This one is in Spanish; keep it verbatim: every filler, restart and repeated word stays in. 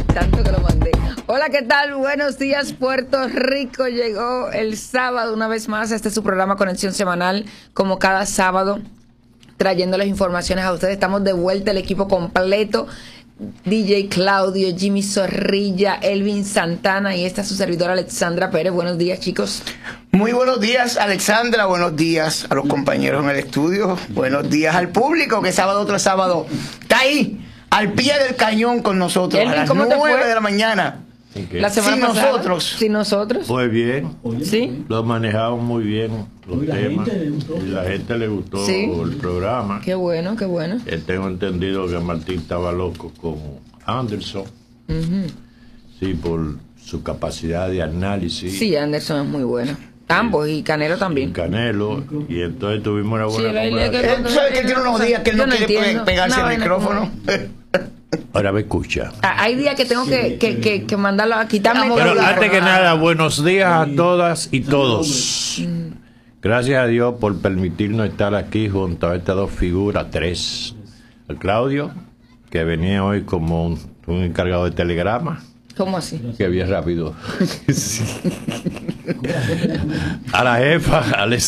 Tanto que lo mandé. Hola, ¿qué tal? Buenos días, Puerto Rico. Llegó el sábado una vez más. Este es su programa Conexión Semanal, como cada sábado, trayéndoles informaciones a ustedes. Estamos de vuelta, el equipo completo. D J Claudio, Jimmy Zorrilla, Elvin Santana y esta su servidora Alexandra Pérez. Buenos días, chicos. Muy buenos días, Alexandra. Buenos días a los compañeros en el estudio. Buenos días al público que sábado tras sábado está ahí, al pie del cañón con nosotros, Elvin, a las ¿cómo te nueve fue? de la mañana. Okay. La semana Sin pasada, nosotros. Sin nosotros. Muy bien. Sí. Lo manejamos muy bien los temas. Y la gente le gustó Sí. el programa. Qué bueno, qué bueno. Eh, tengo entendido que Martín estaba loco con Anderson. Uh-huh. Sí, por su capacidad de análisis. Sí, Anderson es muy bueno. Ambos, y Canelo Y también. Canelo. Y entonces tuvimos una buena Sí, la idea que- conversación. Él sabe que tiene unos días que él no Yo no quiere entiendo. pe- pegarse Una al vaina micrófono. Ahora me escucha. Ah, hay días que tengo que, que, que, que mandarlo a quitarme. Vamos, Pero Pero antes que nada, buenos días a todas y todos. Gracias a Dios por permitirnos estar aquí junto a estas dos figuras, tres. A Claudio, que venía hoy como un, un encargado de telegrama, ¿Cómo así? que bien rápido. Sí. A la jefa, a